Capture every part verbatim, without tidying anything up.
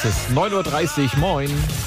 Es ist neun Uhr dreißig, moin.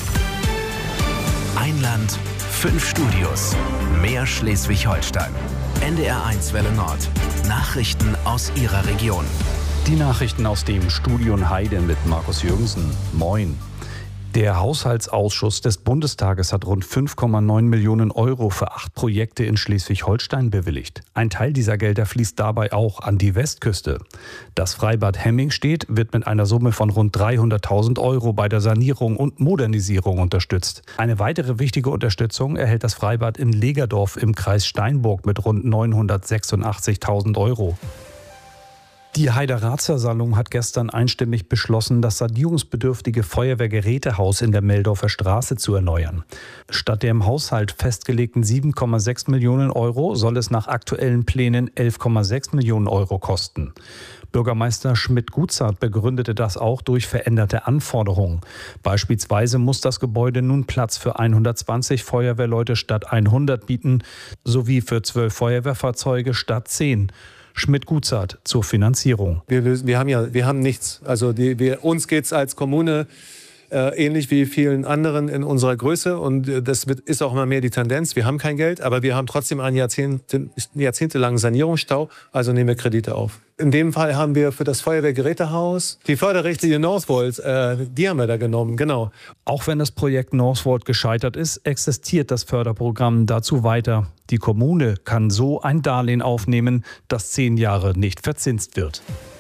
Ein Land, fünf Studios, mehr Schleswig-Holstein. N D R eins Welle Nord. Nachrichten aus Ihrer Region. Die Nachrichten aus dem Studio in Heide mit Markus Jürgensen. Moin. Der Haushaltsausschuss des Bundestages hat rund fünf Komma neun Millionen Euro für acht Projekte in Schleswig-Holstein bewilligt. Ein Teil dieser Gelder fließt dabei auch an die Westküste. Das Freibad Hemmingstedt wird mit einer Summe von rund dreihunderttausend Euro bei der Sanierung und Modernisierung unterstützt. Eine weitere wichtige Unterstützung erhält das Freibad in Legerdorf im Kreis Steinburg mit rund neunhundertsechsundachtzigtausend Euro. Die Heider Ratsversammlung hat gestern einstimmig beschlossen, das sanierungsbedürftige Feuerwehrgerätehaus in der Meldorfer Straße zu erneuern. Statt der im Haushalt festgelegten sieben Komma sechs Millionen Euro soll es nach aktuellen Plänen elf Komma sechs Millionen Euro kosten. Bürgermeister Schmidt-Gutzart begründete das auch durch veränderte Anforderungen. Beispielsweise muss das Gebäude nun Platz für hundertzwanzig Feuerwehrleute statt hundert bieten, sowie für zwölf Feuerwehrfahrzeuge statt zehn. Schmidt-Gutzart zur Finanzierung. Wir lösen, wir haben ja, wir haben nichts. Also die, wir, uns geht es als Kommune äh, ähnlich wie vielen anderen in unserer Größe und äh, das wird, ist auch immer mehr die Tendenz. Wir haben kein Geld, aber wir haben trotzdem einen Jahrzehnte, jahrzehntelangen Sanierungsstau, also nehmen wir Kredite auf. In dem Fall haben wir für das Feuerwehrgerätehaus die Förderrichtlinie Northvolt, äh, die haben wir da genommen, genau. Auch wenn das Projekt Northvolt gescheitert ist, existiert das Förderprogramm dazu weiter. Die Kommune kann so ein Darlehen aufnehmen, das zehn Jahre nicht verzinst wird.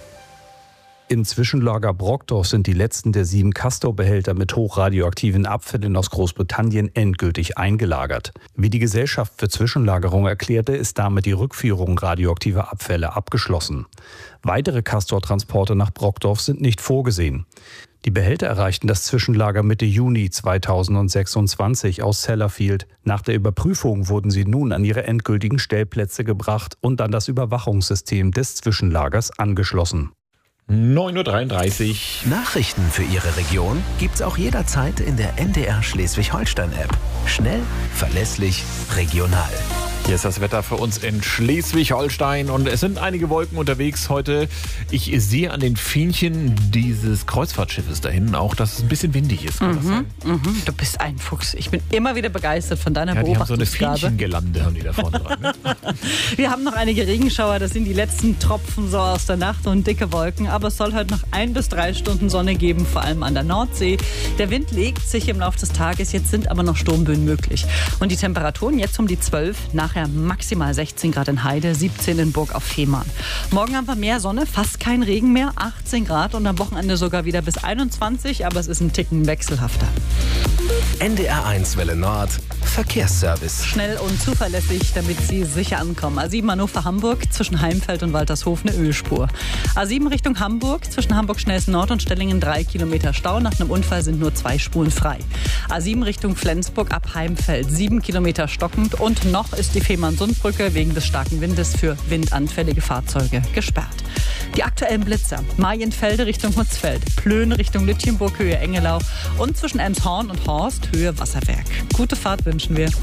Im Zwischenlager Brockdorf sind die letzten der sieben Castor-Behälter mit hochradioaktiven Abfällen aus Großbritannien endgültig eingelagert. Wie die Gesellschaft für Zwischenlagerung erklärte, ist damit die Rückführung radioaktiver Abfälle abgeschlossen. Weitere Castor-Transporte nach Brockdorf sind nicht vorgesehen. Die Behälter erreichten das Zwischenlager Mitte Juni zweitausendsechsundzwanzig aus Sellafield. Nach der Überprüfung wurden sie nun an ihre endgültigen Stellplätze gebracht und an das Überwachungssystem des Zwischenlagers angeschlossen. neun Uhr dreiunddreißig. Nachrichten für Ihre Region gibt's auch jederzeit in der N D R Schleswig-Holstein-App. Schnell, verlässlich, regional. Hier ist das Wetter für uns in Schleswig-Holstein und es sind einige Wolken unterwegs heute. Ich sehe an den Fähnchen dieses Kreuzfahrtschiffes da hinten auch, dass es ein bisschen windig ist. Kann mhm, das sein? Mhm. Du bist ein Fuchs. Ich bin immer wieder begeistert von deiner ja, die haben so eine Beobachtungsgabe. Fähnchengelande haben die da vorne dran. Ne? Wir haben noch einige Regenschauer, das sind die letzten Tropfen so aus der Nacht und dicke Wolken. Aber es soll heute noch ein bis drei Stunden Sonne geben, vor allem an der Nordsee. Der Wind legt sich im Laufe des Tages, jetzt sind aber noch Sturmböen möglich. Und die Temperaturen jetzt um die zwölf, nachher maximal sechzehn Grad in Heide, siebzehn in Burg auf Fehmarn. Morgen haben wir mehr Sonne, fast kein Regen mehr, achtzehn Grad und am Wochenende sogar wieder bis einundzwanzig, aber es ist ein Ticken wechselhafter. N D R eins Welle Nord, Verkehrsservice. Schnell und zuverlässig, damit Sie sicher ankommen. A sieben Hannover-Hamburg, zwischen Heimfeld und Waltershof eine Ölspur. A sieben Richtung Hamburg, zwischen Hamburg-Schnellsen Nord und Stellingen drei Kilometer Stau. Nach einem Unfall sind nur zwei Spuren frei. A sieben Richtung Flensburg ab Heimfeld, sieben Kilometer stockend. Und noch ist die Fehmarn-Sundbrücke wegen des starken Windes für windanfällige Fahrzeuge gesperrt. Die aktuellen Blitzer: Marienfelde Richtung Hutzfeld, Plön Richtung Lütjenburg, Höhe Engelau und zwischen Elmshorn und Horst, Höhe Wasserwerk. Gute Fahrt wünschen wir.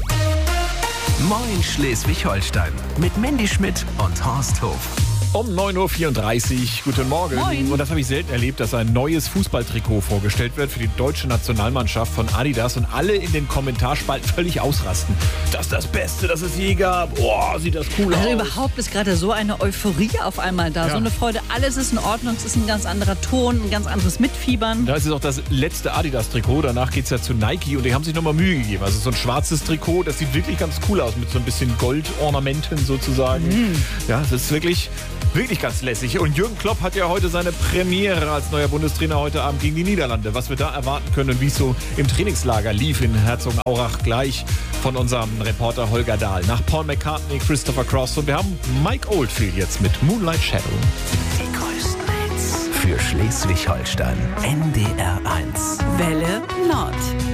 Moin Schleswig-Holstein mit Mandy Schmidt und Horst Hof. Um neun Uhr vierunddreißig. Guten Morgen. Moin. Und das habe ich selten erlebt, dass ein neues Fußballtrikot vorgestellt wird für die deutsche Nationalmannschaft von Adidas und alle in den Kommentarspalten völlig ausrasten. Das ist das Beste, das es je gab. Boah, sieht das cool Also aus. überhaupt ist gerade so eine Euphorie auf einmal da. Ja. So eine Freude, alles ist in Ordnung, es ist ein ganz anderer Ton, ein ganz anderes Mitfiebern. Da ist es auch das letzte Adidas-Trikot. Danach geht es ja zu Nike und die haben sich nochmal Mühe gegeben. Also so ein schwarzes Trikot, das sieht wirklich ganz cool aus mit so ein bisschen Goldornamenten sozusagen. Mhm. Ja, es ist wirklich... Wirklich ganz lässig. Und Jürgen Klopp hat ja heute seine Premiere als neuer Bundestrainer heute Abend gegen die Niederlande. Was wir da erwarten können und wie es so im Trainingslager lief in Herzogenaurach, gleich von unserem Reporter Holger Dahl. Nach Paul McCartney, Christopher Cross und wir haben Mike Oldfield jetzt mit Moonlight Shadow. Die größten Hits für Schleswig-Holstein. N D R eins. Welle Nord.